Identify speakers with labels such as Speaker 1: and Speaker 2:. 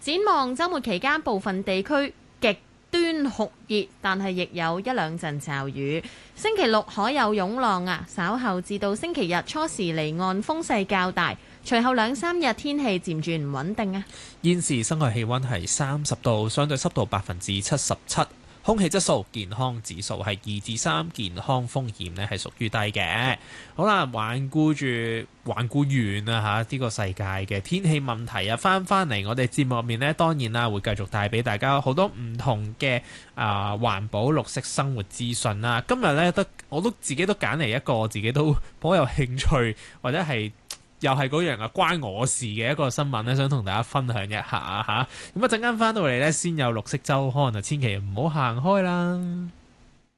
Speaker 1: 展望週末期間，部分地區極端酷熱，但係亦有一兩陣驟雨。星期六可有湧浪啊，稍後至到星期日初時離岸風勢較大，隨後兩三日天氣漸轉唔穩定啊。
Speaker 2: 現時室外氣溫係30度，相對濕度77%，空氣質素健康指數係2至3，健康風險呢係屬於低嘅。好啦，環顧完啊呢個世界嘅天氣問題啊，翻嚟我哋節目入面呢，當然啦會繼續帶俾大家好多唔同嘅環保綠色生活資訊啦。今日呢，我自己都揀嚟一個自己都頗有興趣或者係又係嗰樣關我事嘅一個新聞咧，想同大家分享一下嚇。咁陣間翻到嚟呢，先有綠色週刊啊，千祈唔好行開啦。